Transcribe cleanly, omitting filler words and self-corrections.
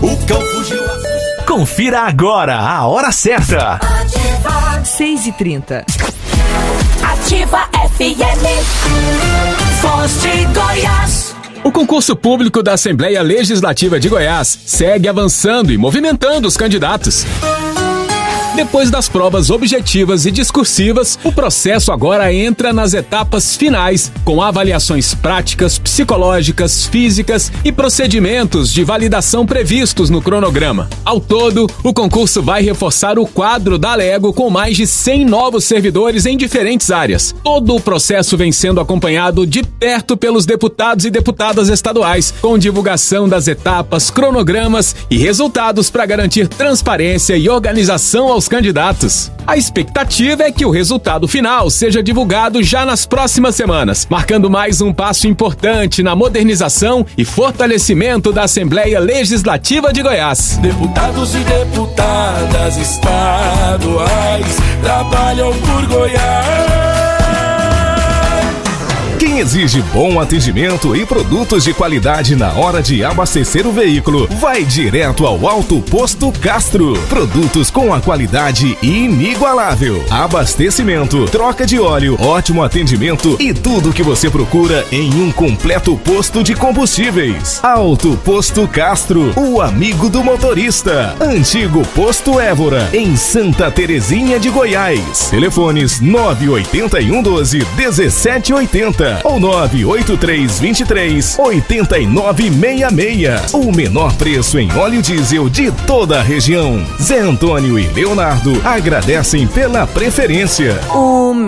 O cão fugiu assustado. Confira agora a hora certa. 6h30. Ativa FM. Voz de Goiás. O concurso público da Assembleia Legislativa de Goiás segue avançando e movimentando os candidatos. Depois das provas objetivas e discursivas, o processo agora entra nas etapas finais, com avaliações práticas, psicológicas, físicas e procedimentos de validação previstos no cronograma. Ao todo, o concurso vai reforçar o quadro da Alego com mais de 100 novos servidores em diferentes áreas. Todo o processo vem sendo acompanhado de perto pelos deputados e deputadas estaduais, com divulgação das etapas, cronogramas e resultados para garantir transparência e organização aos candidatos. A expectativa é que o resultado final seja divulgado já nas próximas semanas, marcando mais um passo importante na modernização e fortalecimento da Assembleia Legislativa de Goiás. Deputados e deputadas estaduais trabalham por Goiás. Quem exige bom atendimento e produtos de qualidade na hora de abastecer o veículo, vai direto ao Alto Posto Castro. Produtos com a qualidade inigualável. Abastecimento, troca de óleo, ótimo atendimento e tudo o que você procura em um completo posto de combustíveis. Alto Posto Castro, o amigo do motorista. Antigo Posto Évora, em Santa Terezinha de Goiás. Telefones 98112-1780 ou 98323-8966. O menor preço em óleo diesel de toda a região. Zé Antônio e Leonardo agradecem pela preferência.